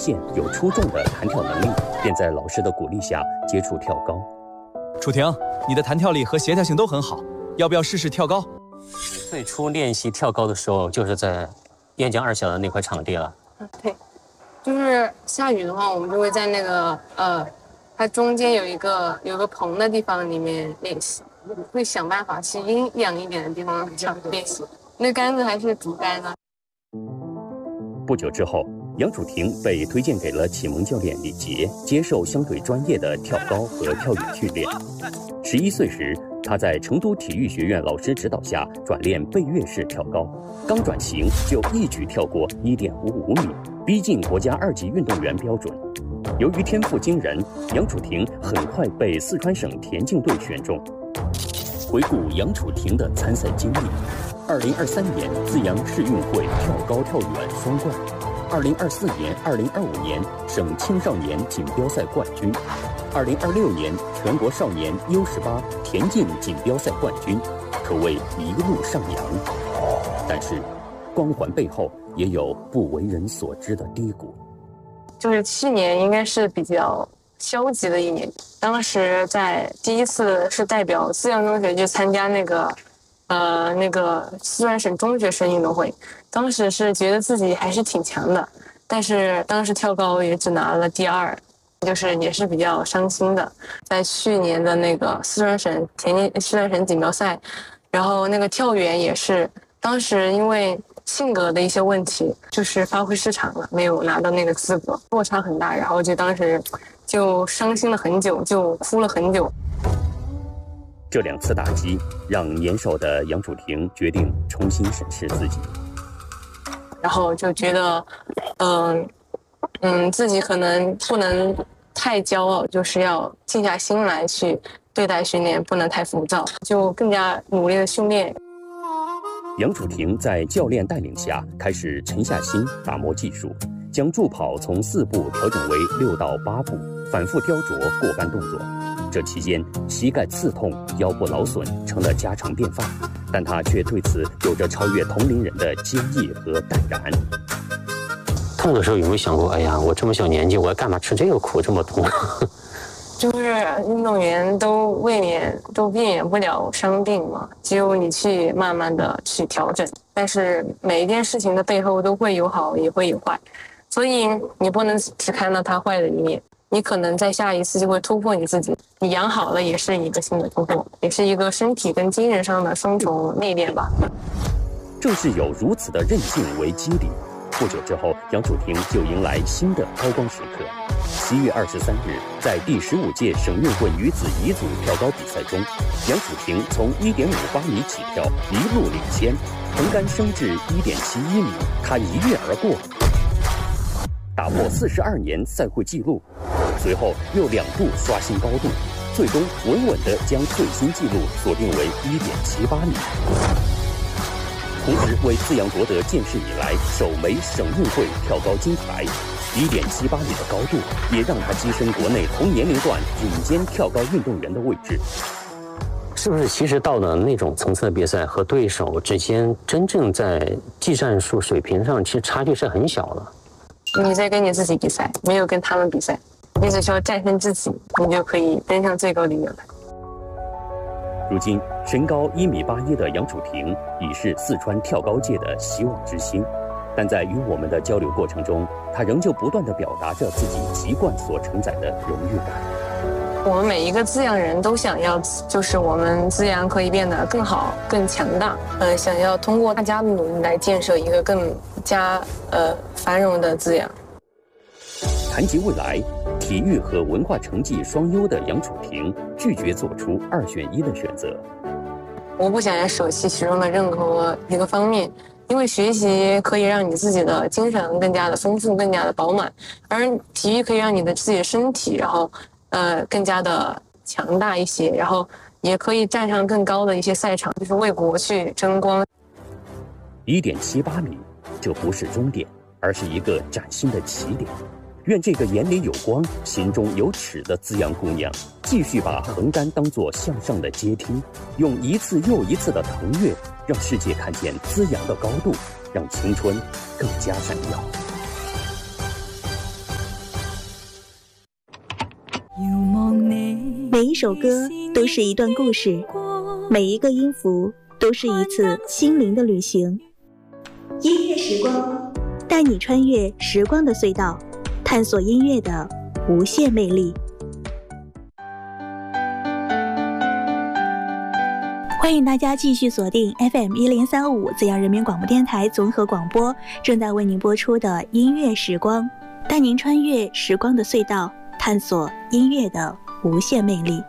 健有出众的弹跳能力，便在老师的鼓励下接触跳高。 楚婷，你的弹跳力和协调性都很好，要不要试试跳高？ 最初练习跳高的时候，就是在燕江2小的那块场地了。 对，就是下雨的话，我们就会在那个它中间有一个棚的地方里面练习，会想办法去阴凉一点的地方练习。那杆子还是竹竿呢。 不久之后，杨楚婷被推荐给了启蒙教练李杰，接受相对专业的跳高和跳远训练。11岁时，他在成都体育学院老师指导下转练背跃式跳高，刚转型就一举跳过1.55米，逼近国家2级运动员标准。由于天赋惊人，杨楚婷很快被四川省田径队选中。回顾杨楚婷的参赛经历，2023年资阳市运会跳高跳远双冠，2024年、2025年省青少年锦标赛冠军，2026年全国少年 U18 田径锦标赛冠军，可谓一路上扬。但是，光环背后也有不为人所知的低谷。 就是去年应该是比较消极的一年，当时在第一次是代表资阳中学去参加那个四川省中学生运动会，当时是觉得自己还是挺强的，但是当时跳高也只拿了第2，就是也是比较伤心的。在去年的那个四川省锦标赛，然后那个跳远也是当时因为性格的一些问题，就是发挥失常了，没有拿到那个资格，落差很大，然后就当时就伤心了很久，就哭了很久。 这2次打击让年少的杨楚婷决定重新审视自己， 然后就觉得自己可能不能太骄傲，就是要静下心来去对待训练，不能太浮躁，就更加努力的训练。 杨楚婷在教练带领下开始沉下心打磨技术，将助跑从4步调整为6到8步，反复雕琢过杆动作。这期间，膝盖刺痛、腰部劳损成了家常便饭，但他却对此有着超越同龄人的坚毅和淡然。痛的时候有没有想过，哎呀，我这么小年纪，我要干嘛吃这个苦，这么痛？ 就是运动员都避免不了伤病嘛，只有你去慢慢的去调整。但是每一件事情的背后都会有好，也会有坏，所以你不能只看到它坏的一面，你可能在下一次就会突破你自己。你养好了也是一个新的突破，也是一个身体跟精神上的双重历练吧。 正是有如此的韧性为基底，不久之后，杨楚婷就迎来新的高光时刻。7月23日，在第15届省运会女子乙组跳高比赛中，杨楚婷从1.58米起跳，一路领先，横杆升至1.71米，她一跃而过，打破42年赛会纪录。随后又2度刷新高度，最终稳稳地将最新纪录锁定为1.78米。同时为资阳夺得建市以来首枚省运会跳高金牌，1.78米的高度也让他跻身国内同年龄段顶尖跳高运动员的位置。是不是其实到了那种层次的比赛，和对手之间真正在技战术水平上其实差距是很小的？ 你在跟你自己比赛，没有跟他们比赛，你只需要战胜自己，你就可以登上最高领域了。 如今，身高1.81米的杨楚婷已是四川跳高界的希望之星，但在与我们的交流过程中，她仍旧不断地表达着自己籍贯所承载的荣誉感。 我们每一个资阳人都想要，就是我们资阳可以变得更好、更强大。想要通过大家的努力来建设一个更加繁荣的资阳。 谈及未来，体育和文化成绩双优的杨楚婷拒绝做出2选1的选择。 我不想要舍弃其中的任何一个方面，因为学习可以让你自己的精神更加的丰富、更加的饱满，而体育可以让你的自己的身体，然后更加的强大一些，然后也可以站上更高的一些赛场，就是为国去争光。 1.78米，这不是终点，而是一个崭新的起点。愿这个眼里有光、心中有尺的资阳姑娘，继续把横杆当作向上的阶梯，用一次又一次的腾跃，让世界看见资阳的高度，让青春更加闪耀。 每一首歌都是一段故事，每一个音符都是一次心灵的旅行。音乐时光，带你穿越时光的隧道，探索音乐的无限魅力。欢迎大家继续锁定 FM1035 资阳人民广播电台综合广播，正在为您播出的音乐时光，带您穿越时光的隧道，探索音乐的无限魅力。